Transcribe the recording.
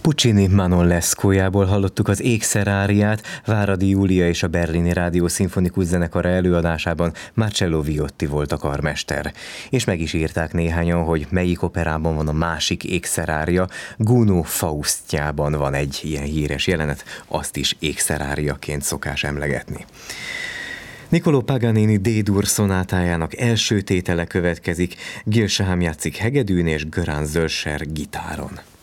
Puccini Manon Lescaut-jából hallottuk az Ékszer áriát, Váradi Júlia és a Berlini Rádió Szimfonikus Zenekara előadásában Marcello Viotti volt a karmester. És meg is írták néhányan, hogy melyik operában van a másik Ékszer ária. Gounod Faustjában van egy ilyen híres jelenet, azt is Ékszer áriaként szokás emlegetni. Niccolò Paganini D-dur szonátájának első tétele következik, Gil Shaham játszik hegedűn és Göran Zölscher gitáron.